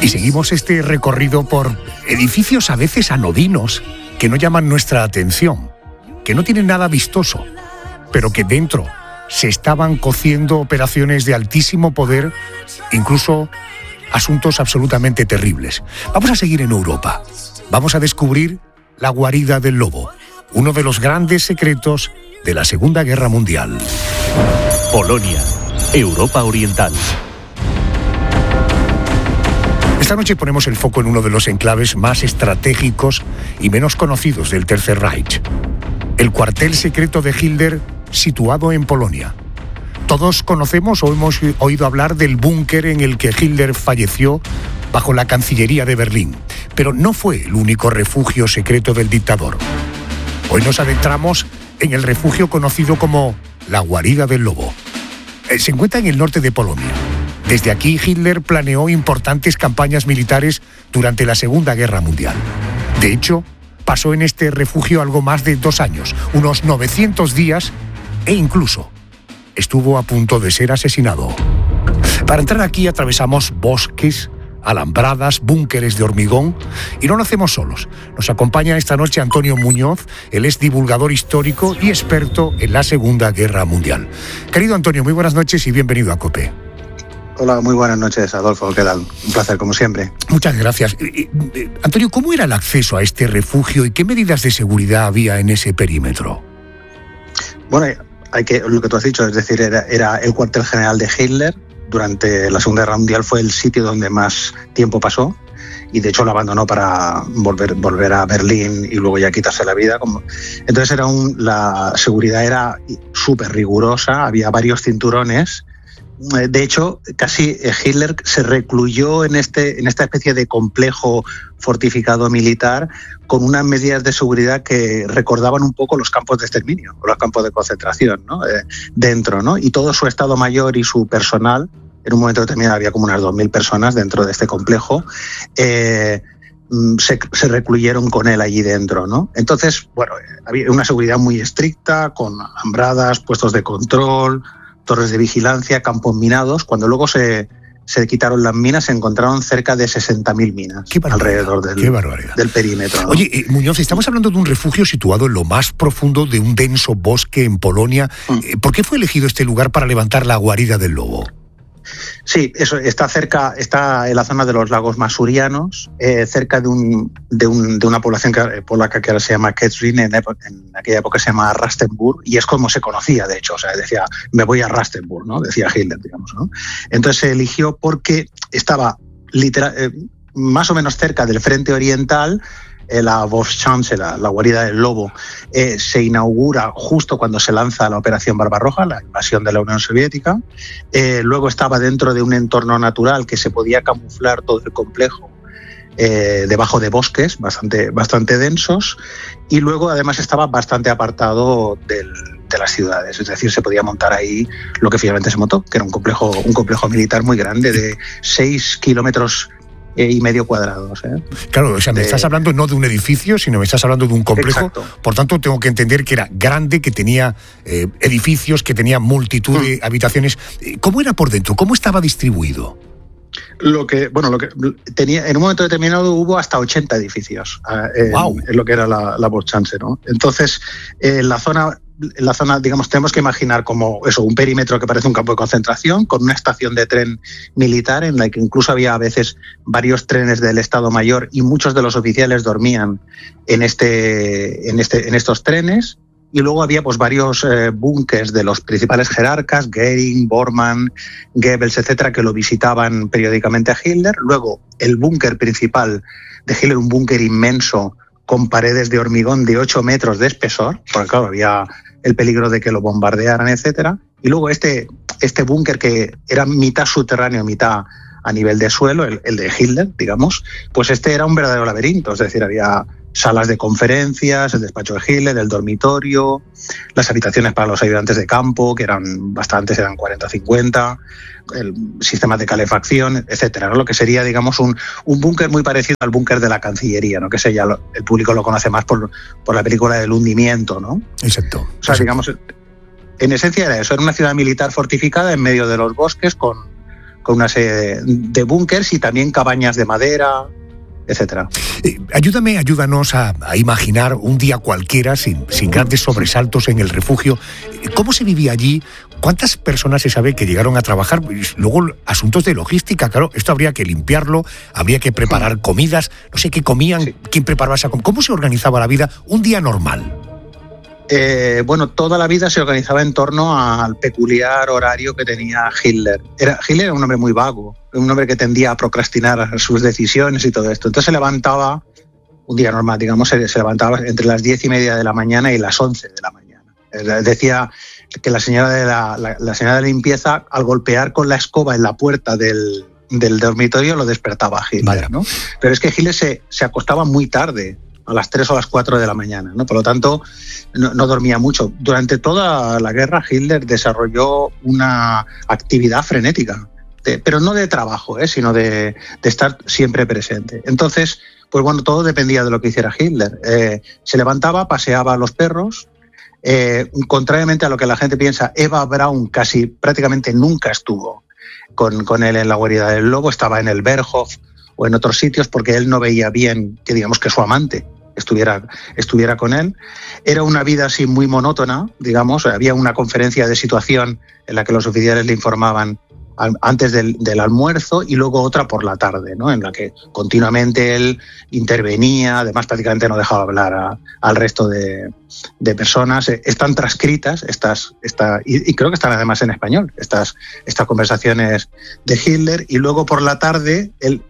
Y seguimos este recorrido por edificios a veces anodinos que no llaman nuestra atención, que no tienen nada vistoso, pero que dentro se estaban cociendo operaciones de altísimo poder, incluso asuntos absolutamente terribles. Vamos a seguir en Europa. Vamos a descubrir la guarida del lobo, uno de los grandes secretos de la Segunda Guerra Mundial. Polonia, Europa Oriental. Esta noche ponemos el foco en uno de los enclaves más estratégicos y menos conocidos del Tercer Reich, el cuartel secreto de Hitler situado en Polonia. Todos conocemos o hemos oído hablar del búnker en el que Hitler falleció bajo la Cancillería de Berlín, pero no fue el único refugio secreto del dictador. Hoy nos adentramos en el refugio conocido como la guarida del lobo. Se encuentra en el norte de Polonia. Desde aquí Hitler planeó importantes campañas militares durante la Segunda Guerra Mundial. De hecho, pasó en este refugio algo más de 2 años, unos 900 días, e incluso estuvo a punto de ser asesinado. Para entrar aquí atravesamos bosques, alambradas, búnkeres de hormigón, y no lo hacemos solos. Nos acompaña esta noche Antonio Muñoz. Él es divulgador histórico y experto en la Segunda Guerra Mundial. Querido Antonio, muy buenas noches y bienvenido a COPE. Hola, muy buenas noches, Adolfo. ¿Qué tal? Un placer, como siempre. Muchas gracias. Antonio, ¿cómo era el acceso a este refugio y qué medidas de seguridad había en ese perímetro? Bueno, lo que tú has dicho, es decir, era el cuartel general de Hitler. Durante la Segunda Guerra Mundial fue el sitio donde más tiempo pasó y de hecho lo abandonó para volver a Berlín y luego ya quitarse la vida. Entonces la seguridad era súper rigurosa, había varios cinturones. De hecho, casi Hitler se recluyó en esta especie de complejo fortificado militar con unas medidas de seguridad que recordaban un poco los campos de exterminio o los campos de concentración, ¿no? Dentro, ¿no? Y todo su Estado Mayor y su personal, en un momento determinado había como unas 2.000 personas dentro de este complejo, se recluyeron con él allí dentro, ¿no? Entonces, bueno, había una seguridad muy estricta, con alambradas, puestos de control, torres de vigilancia, campos minados. Cuando luego se quitaron las minas, se encontraron cerca de 60.000 minas alrededor del perímetro, ¿no? Oye, Muñoz, estamos hablando de un refugio situado en lo más profundo de un denso bosque en Polonia. ¿Por qué fue elegido este lugar para levantar la guarida del lobo? Sí, eso está en la zona de los lagos masurianos, cerca de una población polaca que ahora se llama Kętrzyn, en aquella época se llama Rastenburg, y es como se conocía, de hecho, o sea, decía, me voy a Rastenburg, ¿no? Decía Hitler, digamos, ¿no? Entonces se eligió porque estaba más o menos cerca del frente oriental. La Wolfschanze, la guarida del lobo, se inaugura justo cuando se lanza la Operación Barbarroja, la invasión de la Unión Soviética. Luego estaba dentro de un entorno natural que se podía camuflar todo el complejo debajo de bosques bastante densos, y luego además estaba bastante apartado de las ciudades, es decir, se podía montar ahí lo que finalmente se montó, que era un complejo militar muy grande de 6 kilómetros y medio cuadrados. Claro, o sea, me estás hablando no de un edificio, sino me estás hablando de un complejo. Exacto. Por tanto, tengo que entender que era grande, que tenía edificios, que tenía multitud de habitaciones. ¿Cómo era por dentro? ¿Cómo estaba distribuido? Lo que tenía, en un momento determinado hubo hasta 80 edificios en lo que era la Wolfschanze, ¿no? Entonces, la zona, digamos, tenemos que imaginar como eso, un perímetro que parece un campo de concentración, con una estación de tren militar en la que incluso había a veces varios trenes del Estado Mayor y muchos de los oficiales dormían en estos trenes. Y luego había pues varios búnkers de los principales jerarcas, Goering, Bormann, Goebbels, etcétera, que lo visitaban periódicamente a Hitler. Luego el búnker principal de Hitler, un búnker inmenso con paredes de hormigón de 8 metros de espesor, porque claro, había el peligro de que lo bombardearan, etcétera. Y luego este búnker que era mitad subterráneo, mitad a nivel de suelo, el de Hitler, digamos, pues este era un verdadero laberinto, es decir, había salas de conferencias, el despacho de Hitler, el dormitorio, las habitaciones para los ayudantes de campo, que eran bastantes, eran 40 o 50, el sistema de calefacción, etcétera, ¿no? Lo que sería, digamos, un búnker muy parecido al búnker de la Cancillería, ¿no? Que ese ya el público lo conoce más por la película del hundimiento, ¿no? Exacto. O sea, digamos, en esencia era eso, era una ciudad militar fortificada en medio de los bosques con una serie de búnkers y también cabañas de madera, etcétera. Ayúdanos a imaginar un día cualquiera sin grandes sobresaltos en el refugio. ¿Cómo se vivía allí? ¿Cuántas personas se sabe que llegaron a trabajar? Luego, asuntos de logística, claro, esto habría que limpiarlo, habría que preparar comidas, no sé qué comían, sí. ¿Quién preparaba esa comida? ¿Cómo se organizaba la vida un día normal? Toda la vida se organizaba en torno al peculiar horario que tenía Hitler. Hitler era un hombre muy vago, un hombre que tendía a procrastinar sus decisiones y todo esto. Entonces se levantaba, un día normal, digamos, se levantaba entre las 10:30 de la mañana y las 11 de la mañana. Decía que la señora de la señora de limpieza, al golpear con la escoba en la puerta del dormitorio, lo despertaba a Hitler, ¿no? Pero es que Hitler se acostaba muy tarde, a las 3 o las 4 de la mañana, ¿no? Por lo tanto, no dormía mucho. Durante toda la guerra, Hitler desarrolló una actividad frenética, pero no de trabajo, sino de estar siempre presente. Entonces, pues bueno, todo dependía de lo que hiciera Hitler. Se levantaba, paseaba a los perros. Contrariamente a lo que la gente piensa, Eva Braun prácticamente nunca estuvo con él en la guarida del lobo, estaba en el Berghof o en otros sitios porque él no veía bien que, digamos, que su amante estuviera con él. Era una vida así muy monótona, digamos. Había una conferencia de situación en la que los oficiales le informaban antes del almuerzo y luego otra por la tarde, ¿no? En la que continuamente él intervenía, además prácticamente no dejaba hablar al resto de personas. Están transcritas y creo que están además en español estas conversaciones de Hitler, y luego por la tarde él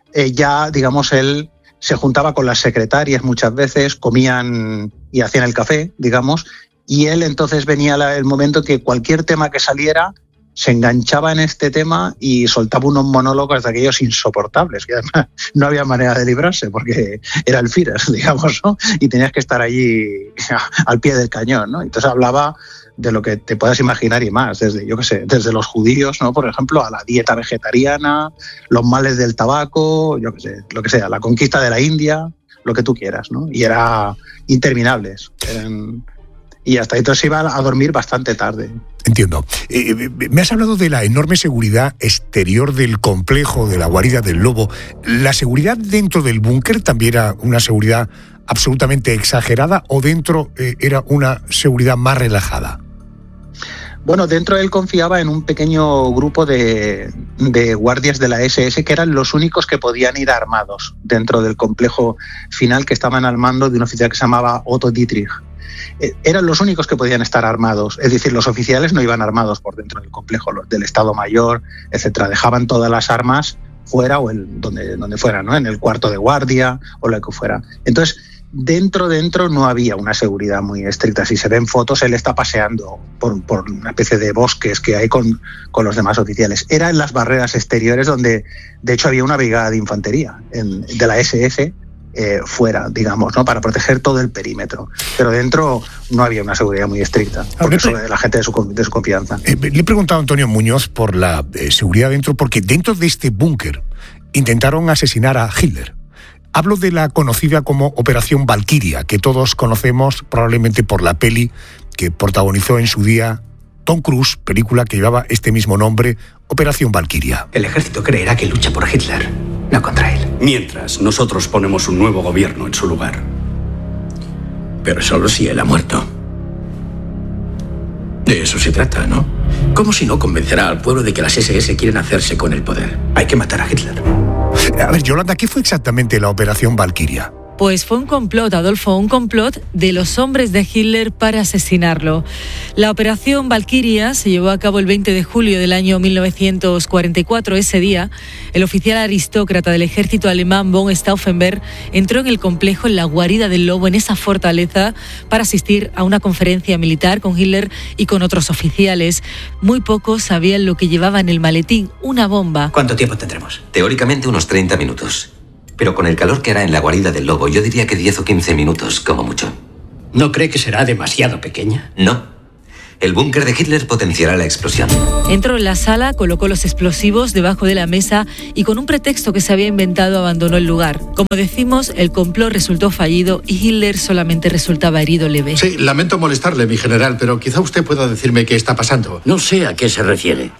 se juntaba con las secretarias muchas veces, comían y hacían el café, digamos, y él entonces venía el momento que cualquier tema que saliera se enganchaba en este tema y soltaba unos monólogos de aquellos insoportables, que además no había manera de librarse porque era el Führer, digamos, ¿no? Y tenías que estar allí al pie del cañón, ¿no? Entonces hablaba de lo que te puedas imaginar y más, desde los judíos, ¿no? Por ejemplo, a la dieta vegetariana, los males del tabaco, lo que sea, la conquista de la India, lo que tú quieras, ¿no? Y era interminables. Y hasta entonces iba a dormir bastante tarde. Entiendo. Me has hablado de la enorme seguridad exterior del complejo de la guarida del lobo. ¿La seguridad dentro del búnker también era una seguridad absolutamente exagerada o dentro era una seguridad más relajada? Bueno, dentro él confiaba en un pequeño grupo de guardias de la SS que eran los únicos que podían ir armados dentro del complejo final, que estaban al mando de un oficial que se llamaba Otto Dietrich. Eran los únicos que podían estar armados, es decir, los oficiales no iban armados por dentro del complejo, los del Estado Mayor, etcétera, dejaban todas las armas fuera o donde fuera, ¿no? En el cuarto de guardia o lo que fuera. Entonces, dentro no había una seguridad muy estricta. Si se ven fotos, él está paseando por una especie de bosques que hay con los demás oficiales. Era en las barreras exteriores donde, de hecho, había una brigada de infantería de la SS fuera, digamos, ¿no? Para proteger todo el perímetro. Pero dentro no había una seguridad muy estricta, porque eso de la gente de su confianza. Le he preguntado a Antonio Muñoz por la seguridad dentro, porque dentro de este búnker intentaron asesinar a Hitler. Hablo de la conocida como Operación Valquiria, que todos conocemos probablemente por la peli que protagonizó en su día Tom Cruise, película que llevaba este mismo nombre, Operación Valquiria. El ejército creerá que lucha por Hitler, no contra él. Mientras, nosotros ponemos un nuevo gobierno en su lugar. Pero solo si él ha muerto. De eso se trata, ¿no? ¿Cómo si no convencerá al pueblo de que las SS quieren hacerse con el poder? Hay que matar a Hitler. A ver, Yolanda, ¿qué fue exactamente la Operación Valquiria? Pues fue un complot, Adolfo, un complot de los hombres de Hitler para asesinarlo. La Operación Valquiria se llevó a cabo el 20 de julio del año 1944. Ese día, el oficial aristócrata del ejército alemán von Stauffenberg entró en el complejo en la guarida del lobo, en esa fortaleza, para asistir a una conferencia militar con Hitler y con otros oficiales. Muy pocos sabían lo que llevaba en el maletín, una bomba. ¿Cuánto tiempo tendremos? Teóricamente unos 30 minutos. Pero con el calor que hará en la guarida del lobo, yo diría que 10 o 15 minutos, como mucho. ¿No cree que será demasiado pequeña? No. El búnker de Hitler potenciará la explosión. Entró en la sala, colocó los explosivos debajo de la mesa y con un pretexto que se había inventado abandonó el lugar. Como decimos, el complot resultó fallido y Hitler solamente resultaba herido leve. Sí, lamento molestarle, mi general, pero quizá usted pueda decirme qué está pasando. No sé a qué se refiere. Se dice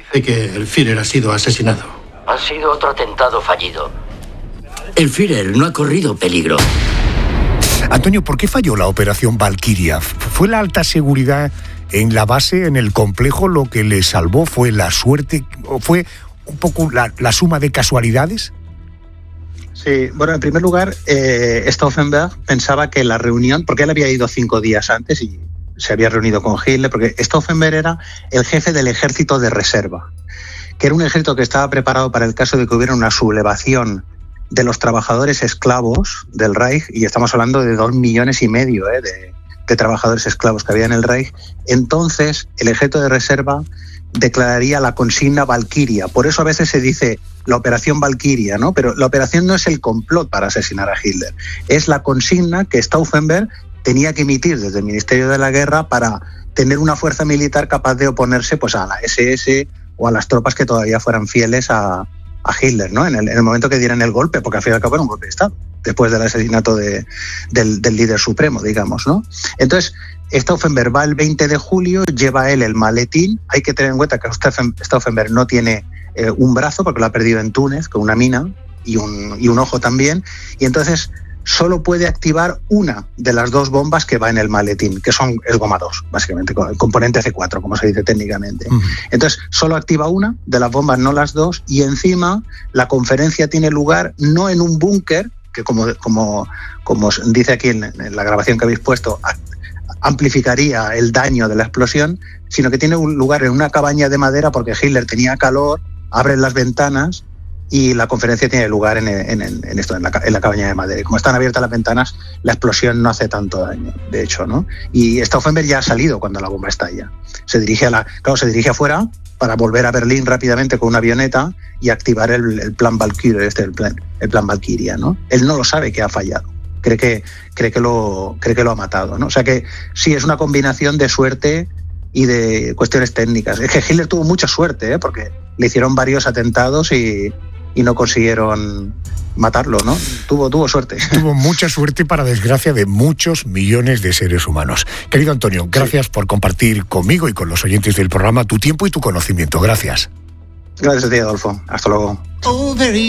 de que el Führer ha sido asesinado. Ha sido otro atentado fallido. El Führer no ha corrido peligro. Antonio, ¿por qué falló la operación Valkyria? ¿Fue la alta seguridad en la base, en el complejo, lo que le salvó? ¿Fue la suerte? ¿O fue un poco la suma de casualidades? Sí, bueno, en primer lugar, Stauffenberg pensaba que la reunión, porque él había ido 5 días antes y se había reunido con Hitler, porque Stauffenberg era el jefe del ejército de reserva, que era un ejército que estaba preparado para el caso de que hubiera una sublevación de los trabajadores esclavos del Reich, y estamos hablando de 2,5 millones de trabajadores esclavos que había en el Reich. Entonces, el ejército de reserva declararía la consigna Valkyria. Por eso a veces se dice la operación Valkyria, ¿no? Pero la operación no es el complot para asesinar a Hitler, es la consigna que Stauffenberg tenía que emitir desde el Ministerio de la Guerra para tener una fuerza militar capaz de oponerse pues a la SS o a las tropas que todavía fueran fieles a Hitler, ¿no? En el momento que dieran el golpe, porque al fin y al cabo era un golpe de Estado, después del asesinato del líder supremo, digamos, ¿no? Entonces, Stauffenberg va el 20 de julio, lleva él el maletín. Hay que tener en cuenta que Stauffenberg no tiene un brazo, porque lo ha perdido en Túnez, con una mina, y un ojo también, y entonces solo puede activar una de las 2 bombas que va en el maletín, que es goma 2, básicamente, el componente C4, como se dice técnicamente. Entonces, solo activa una de las bombas, no las 2, y encima la conferencia tiene lugar no en un búnker, que como dice aquí en la grabación que habéis puesto, amplificaría el daño de la explosión, sino que tiene un lugar en una cabaña de madera, porque Hitler tenía calor, abren las ventanas y la conferencia tiene lugar en la cabaña de madera. Y como están abiertas las ventanas, la explosión no hace tanto daño, de hecho, ¿no? Y Stauffenberg ya ha salido cuando la bomba estalla. Se dirige afuera para volver a Berlín rápidamente con una avioneta y activar el plan Valkyria, el plan Valkyria, ¿no? Él no lo sabe que ha fallado. Cree que lo ha matado, ¿no? O sea que sí, es una combinación de suerte y de cuestiones técnicas. Es que Hitler tuvo mucha suerte, porque le hicieron varios atentados y no consiguieron matarlo, ¿no? Tuvo suerte. Tuvo mucha suerte, para desgracia de muchos millones de seres humanos. Querido Antonio, gracias por compartir conmigo y con los oyentes del programa tu tiempo y tu conocimiento. Gracias. Gracias a ti, Adolfo. Hasta luego.